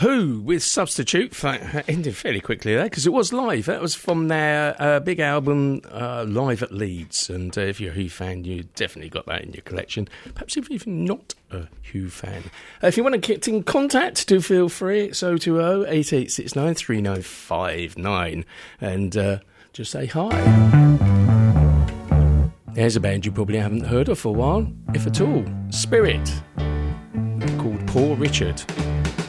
Who with Substitute, ended fairly quickly there because it was live. That was from their big album Live at Leeds, and if you're a Who fan, you definitely got that in your collection. Perhaps if you're not a Who fan. If you want to get in contact, do feel free. It's 020 8869 3959 and just say hi. There's a band you probably haven't heard of for a while, if at all. Spirit, called Poor Richard.